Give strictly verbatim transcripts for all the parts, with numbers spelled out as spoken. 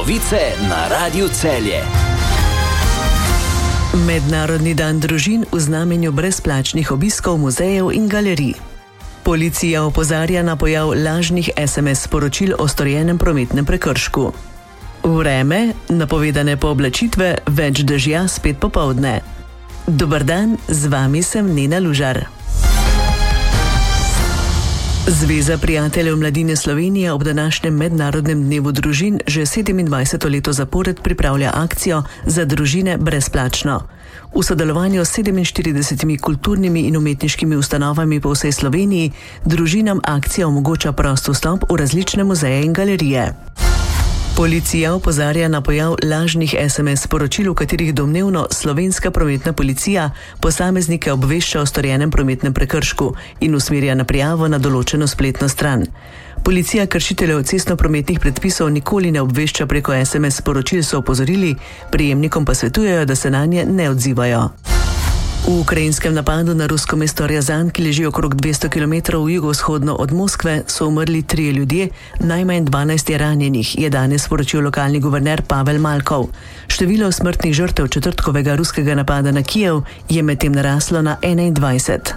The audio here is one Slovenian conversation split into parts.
Novice na Radiu Celje. Mednarodni dan družin v znamenju brezplačnih obiskov muzejev in galerij. Policija opozarja na pojav lažnih es em es sporočil o storjenem prometnem prekršku. Vreme, napovedane pooblačitve, več dežja spet popoldne. Dober dan, z vami sem Nena Lužar. Zveza prijateljev mladine Slovenije ob današnjem mednarodnem dnevu družin že sedemindvajseto leto zapored pripravlja akcijo za družine brezplačno. V sodelovanju s sedeminštiridesetimi kulturnimi in umetniškimi ustanovami po vsej Sloveniji družinam akcija omogoča prost vstop v različne muzeje in galerije. Policija opozarja na pojav lažnih es em es sporočil, v katerih domnevno slovenska prometna policija posameznike obvešča o storjenem prometnem prekršku in usmerja na prijavo na določeno spletno stran. Policija kršiteljev cestnoprometnih predpisov nikoli ne obvešča preko es em es sporočil, so opozorili, prejemnikom pa svetujejo, da se nanje ne odzivajo. V ukrajinskem napadu na rusko mesto Rjazan, ki leži okrog dvesto kilometrov jugovzhodno od Moskve, so umrli trije ljudje, najmanj dvanajst je ranjenih, je danes sporočil lokalni guverner Pavel Malkov. Število smrtnih žrtev četrtkovega ruskega napada na Kijev je medtem naraslo na enaindvajset.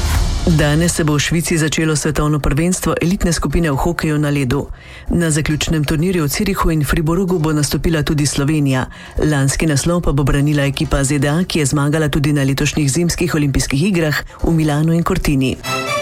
Danes se bo v Švici začelo svetovno prvenstvo elitne skupine v hokeju na ledu. Na zaključnem turnirju v Zürichu in Fribourgu bo nastopila tudi Slovenija. Lanski naslov pa bo branila ekipa ze de a, ki je zmagala tudi na letošnjih zimskih olimpijskih igrah v Milanu in Cortini.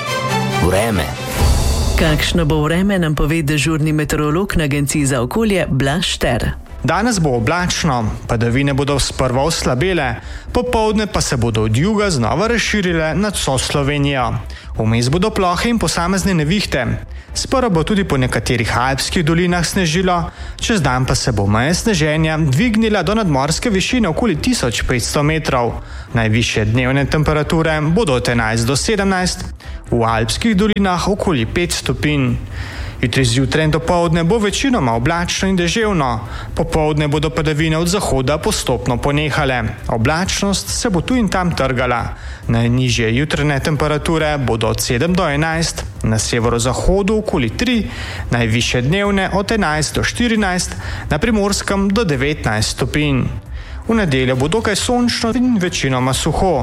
Vreme. Kakšno bo vreme, nam pove dežurni meteorolog na Agenciji za okolje Blaž Šter. Danes bo oblačno, padavine bodo sprva oslabele, popoldne pa se bodo od juga znova razširile nad vso Slovenijo. Vmes bodo plohe in posamezne nevihte. Sprva bo tudi po nekaterih alpskih dolinah snežilo, čez dan pa se bo meja sneženja dvignila do nadmorske višine okoli tisoč petsto metrov. Najvišje dnevne temperature bodo od enajst do sedemnajst, v alpskih dolinah okoli pet stopinj. Jutri zjutraj in dopoldne bo večinoma oblačno in deževno. Popoldne bodo padavine od zahoda postopno ponehale. Oblačnost se bo tu in tam trgala. Najnižje jutranje temperature bodo od sedem do enajst, na severozahodu okoli tri, najvišje dnevne od enajst do štirinajst, na Primorskem do devetnajst stopinj. V nedeljo bo dokaj sončno in večinoma suho.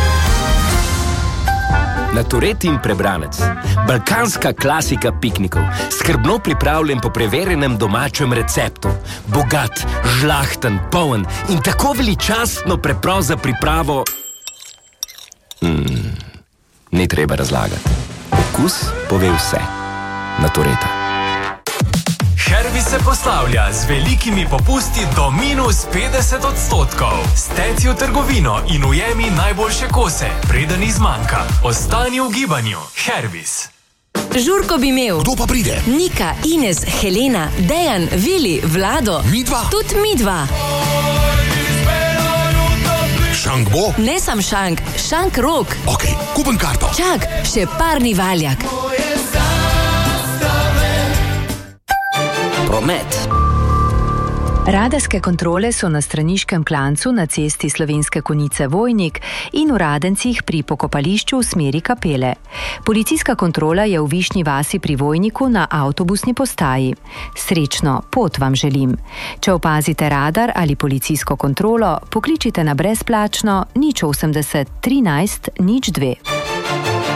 Naturet in prebranec. Balkanska klasika piknikov. Skrbno pripravljen po preverjenem domačem receptu. Bogat, žlahten, poln in tako veličastno preprost za pripravo. Mm, ni treba razlagati. Okus pove vse. Natureta. Herbis se poslavlja z velikimi popusti do minus petdeset odstotkov. Steci v trgovino in ujemi najboljše kose, preden izmanjka. Ostani v gibanju. Herbis. Žurko bi imel. Kdo pa pride? Nika, Ines, Helena, Dejan, Vili, Vlado. Midva? Tudi midva. Šank bo? Ne sam šank, šank rok. Ok, kupim karto. Čak, še parni valjak. Promet. Radarske kontrole so na straniškem klancu na cesti Slovenske Konjice Vojnik in v Radencih pri pokopališču v smeri Kapele. Policijska kontrola je v Višnji vasi pri Vojniku na avtobusni postaji. Srečno pot vam želim. Če opazite radar ali policijsko kontrolo, pokličite na brezplačno nič osemdeset trinajst nič dve.